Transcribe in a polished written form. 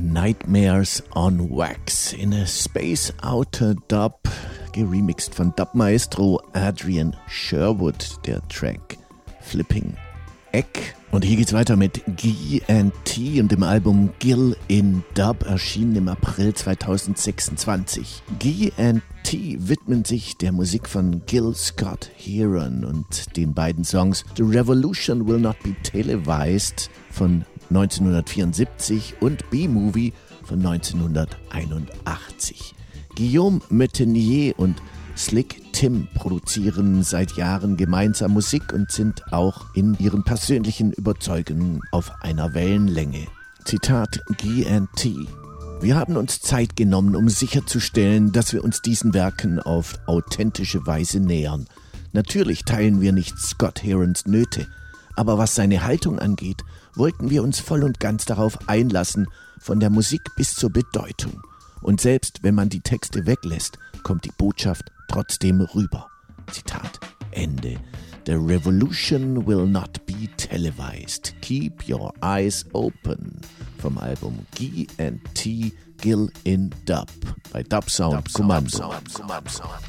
Nightmares on Wax in a Space Outer Dub, geremixed von Dub-Maestro Adrian Sherwood, der Track Flipping Egg. Und hier geht's weiter mit G&T und dem Album Gill in Dub, erschienen im April 2026. G&T widmen sich der Musik von Gil Scott-Heron und den beiden Songs The Revolution Will Not Be Televised von 1974 und B-Movie von 1981. Guillaume Metenier und Slick Tim produzieren seit Jahren gemeinsam Musik und sind auch in ihren persönlichen Überzeugungen auf einer Wellenlänge. Zitat G&T: Wir haben uns Zeit genommen, um sicherzustellen, dass wir uns diesen Werken auf authentische Weise nähern. Natürlich teilen wir nicht Scott Herons Nöte, aber was seine Haltung angeht, wollten wir uns voll und ganz darauf einlassen, von der Musik bis zur Bedeutung. Und selbst wenn man die Texte weglässt, kommt die Botschaft trotzdem rüber. Zitat Ende. The revolution will not be televised. Keep your eyes open. Vom Album G&T Gill in Dub bei Dub Sound Kommando.